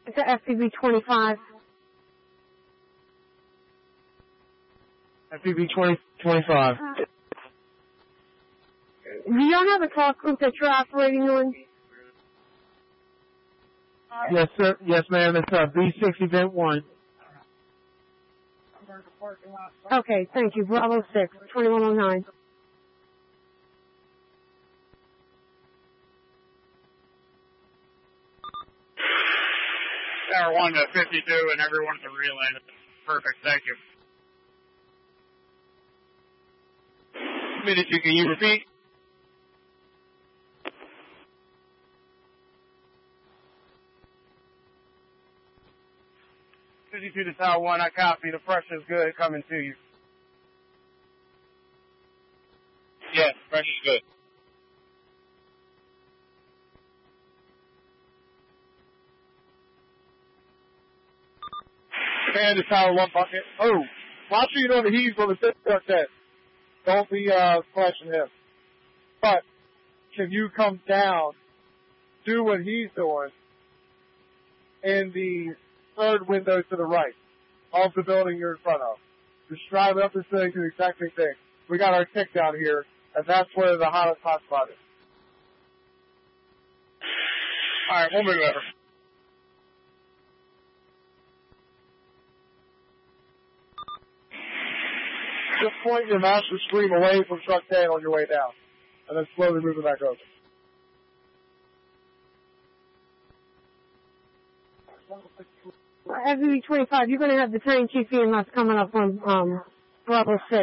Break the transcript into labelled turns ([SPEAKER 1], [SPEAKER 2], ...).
[SPEAKER 1] It's a FPV 25.
[SPEAKER 2] FPV 25.
[SPEAKER 1] Do y'all have a talk group that you're operating on?
[SPEAKER 2] Yes, sir. Yes, ma'am. It's B6 Event 1.
[SPEAKER 1] Okay, thank you. Bravo 6, 2109.
[SPEAKER 3] Tower 1 to 52 and everyone to relay. Perfect, thank you.
[SPEAKER 2] Minute, can you repeat?
[SPEAKER 3] To Tower 1, I copy. The pressure is good coming to you.
[SPEAKER 2] Yes, pressure is good.
[SPEAKER 3] And the Tower 1 bucket. Oh, watch you know that he's on the fifth quartet. Don't be flashing him. But can you come down, do what he's doing, in the third window to the right of the building you're in front of? Just drive up this thing, do the exact same thing. We got our tick down here, and that's where the hottest hotspot is. All right, we'll move over. Just point your master stream away from truck 10 on your way down, and then slowly move it back over.
[SPEAKER 1] FPV 25, you're going to have the tank chief EMS coming up on Bravo 6.